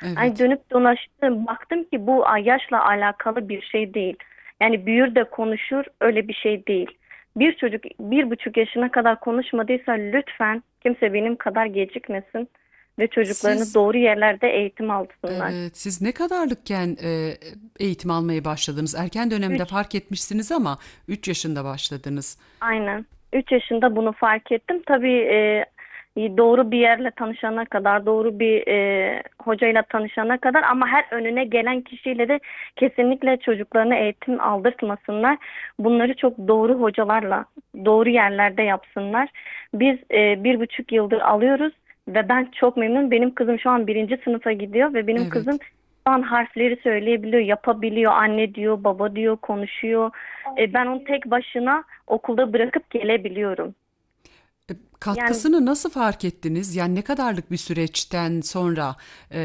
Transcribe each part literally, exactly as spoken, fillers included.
Hani Evet. dönüp dolaştım, baktım ki bu yaşla alakalı bir şey değil. Yani büyür de konuşur, öyle bir şey değil. Bir çocuk bir buçuk yaşına kadar konuşmadıysa lütfen kimse benim kadar gecikmesin ve çocuklarını Siz doğru yerlerde eğitim alsınlar. evet, siz ne kadarlıkken e, eğitim almaya başladınız? Erken dönemde Üç, fark etmişsiniz ama üç yaşında başladınız. aynen. Üç yaşında bunu fark ettim. Tabii e, doğru bir yerle tanışana kadar, doğru bir e, hocayla tanışana kadar, ama her önüne gelen kişiyle de kesinlikle çocuklarına eğitim aldırtmasınlar. Bunları çok doğru hocalarla, doğru yerlerde yapsınlar. Biz e, bir buçuk yıldır alıyoruz ve ben çok memnunum. Benim kızım şu an birinci sınıfa gidiyor ve benim kızım Evet. şu an harfleri söyleyebiliyor, yapabiliyor. Anne diyor, baba diyor, konuşuyor. E, ben onu tek başına okulda bırakıp gelebiliyorum. E, Yani Katkısını nasıl fark ettiniz? Yani ne kadarlık bir süreçten sonra e,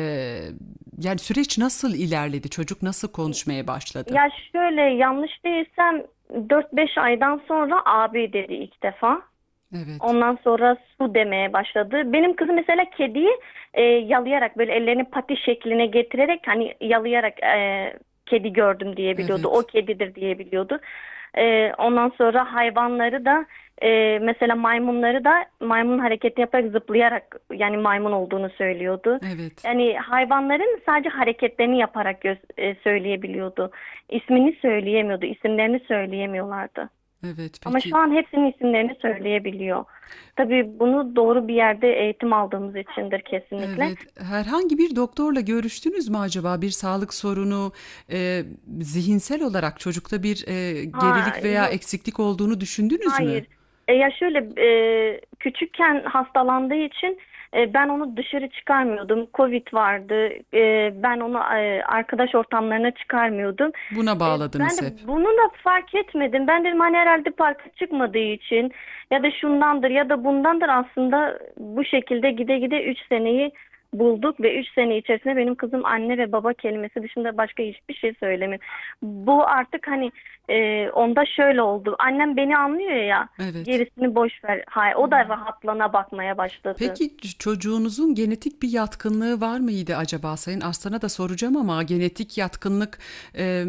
yani süreç nasıl ilerledi? Çocuk nasıl konuşmaya başladı? ya şöyle, yanlış değilsem dört beş aydan sonra abi dedi ilk defa. Evet. Ondan sonra su demeye başladı. Benim kızım mesela kediyi e, yalayarak, böyle ellerini pati şekline getirerek, hani yalayarak e, kedi gördüm diyebiliyordu. O Evet. kedidir diyebiliyordu. E, ondan sonra hayvanları da e, mesela maymunları da maymun hareketi yaparak, zıplayarak, yani maymun olduğunu söylüyordu. Evet. Yani hayvanların sadece hareketlerini yaparak göz, e, söyleyebiliyordu. İsmini söyleyemiyordu, isimlerini söyleyemiyorlardı. Evet. Ama şu Peki. an hepsinin isimlerini söyleyebiliyor. Tabii bunu doğru bir yerde eğitim aldığımız içindir kesinlikle. Evet. Herhangi bir doktorla görüştünüz mü acaba? Bir sağlık sorunu, e, zihinsel olarak çocukta bir e, Ha, gerilik veya yok, eksiklik olduğunu düşündünüz mü? hayır. E, ya şöyle, e, küçükken hastalandığı için e, ben onu dışarı çıkarmıyordum. Covid vardı. E, ben onu e, arkadaş ortamlarına çıkarmıyordum. Buna E, ben bağladınız de hep. bunu da fark etmedim. Ben dedim hani herhalde parka çıkmadığı için ya da şundandır ya da bundandır, aslında bu şekilde gide gide üç seneyi bulduk ve üç sene içerisinde benim kızım anne ve baba kelimesi dışında başka hiçbir şey söylemiyor. Bu artık hani e, onda şöyle oldu. Annem beni anlıyor ya. Evet. Gerisini boş ver. Hayır, o da rahatlana bakmaya başladı. Peki ç- çocuğunuzun genetik bir yatkınlığı var mıydı acaba? Sayın Arslan'a da soracağım ama genetik yatkınlık e,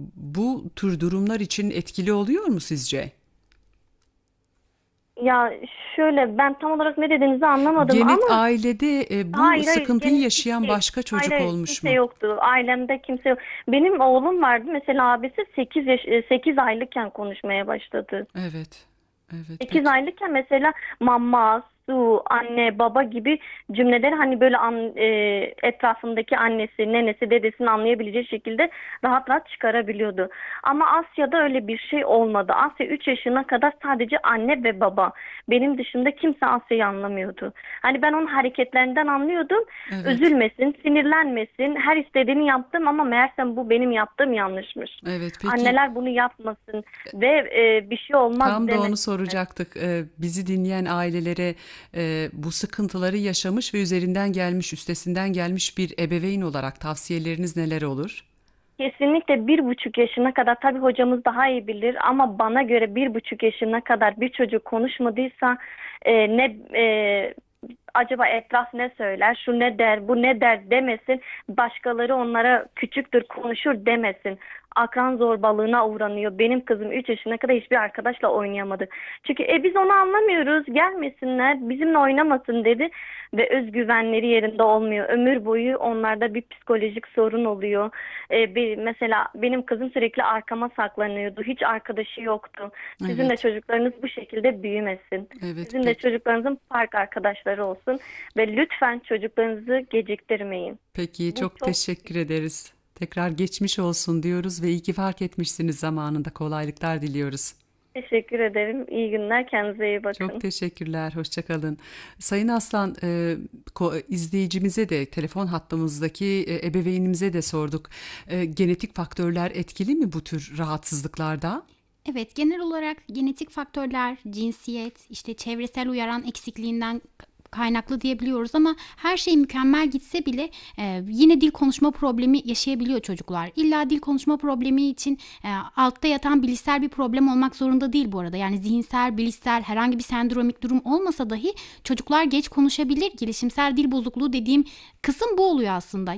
bu tür durumlar için etkili oluyor mu sizce? Ya şöyle, ben tam olarak ne dediğinizi anlamadım Genet ama ailede e, bu hayır hayır, sıkıntıyı genetik yaşayan değil. başka Hayır çocuk hayır, olmuş kimse mu? yoktu. Ailemde kimse yok. Benim oğlum vardı mesela, abisi sekiz yaş sekiz aylıkken konuşmaya başladı. Evet. Evet, sekiz peki. aylıkken mesela mama, su, anne, baba gibi cümleleri hani böyle an, e, etrafındaki annesi, nenesi, dedesini anlayabileceği şekilde rahat rahat çıkarabiliyordu. Ama Asya'da öyle bir şey olmadı. Asya üç yaşına kadar sadece anne ve baba. Benim dışında kimse Asya'yı anlamıyordu. Hani ben onun hareketlerinden anlıyordum. Evet. Üzülmesin, sinirlenmesin, her istediğini yaptım ama meğersem bu benim yaptığım yanlışmış. Evet, peki. Anneler bunu yapmasın ve e, bir şey olmaz Tam da onu demesinler. soracaktık. Ee, bizi dinleyen ailelere e, bu sıkıntıları yaşamış ve üzerinden gelmiş, üstesinden gelmiş bir ebeveyn olarak tavsiyeleriniz neler olur? Kesinlikle bir buçuk yaşına kadar, tabii hocamız daha iyi bilir ama bana göre bir buçuk yaşına kadar bir çocuk konuşmadıysa e, ne e, acaba etraf ne söyler, şu ne der, bu ne der demesin, başkaları onlara küçüktür konuşur demesin. Akran zorbalığına uğranıyor. Benim kızım üç yaşına kadar hiçbir arkadaşla oynayamadı. Çünkü e, biz onu anlamıyoruz, gelmesinler, bizimle oynamasın dedi ve özgüvenleri yerinde olmuyor. Ömür boyu onlarda bir psikolojik sorun oluyor. E, bir, mesela benim kızım sürekli arkama saklanıyordu. Hiç arkadaşı yoktu. Sizin de Evet, çocuklarınız bu şekilde büyümesin. evet, Sizin de peki. çocuklarınızın park arkadaşları olsun ve lütfen çocuklarınızı geciktirmeyin. Peki, Bu çok çok teşekkür ederiz. Tekrar geçmiş olsun diyoruz ve iyi ki fark etmişsiniz zamanında. Kolaylıklar diliyoruz. teşekkür ederim. İyi günler. Kendinize iyi Çok bakın. teşekkürler, hoşça kalın. Sayın Aslan, e, ko- izleyicimize de telefon hattımızdaki e, ebeveynimize de sorduk. E, genetik faktörler etkili mi bu tür rahatsızlıklarda? Evet, genel olarak genetik faktörler, cinsiyet, işte çevresel uyaran eksikliğinden kaynaklı diyebiliyoruz ama her şey mükemmel gitse bile e, yine dil konuşma problemi yaşayabiliyor çocuklar. İlla dil konuşma problemi için e, altta yatan bilişsel bir problem olmak zorunda değil bu arada. Yani zihinsel, bilişsel herhangi bir sendromik durum olmasa dahi çocuklar geç konuşabilir. Gelişimsel dil bozukluğu dediğim kısım bu oluyor aslında.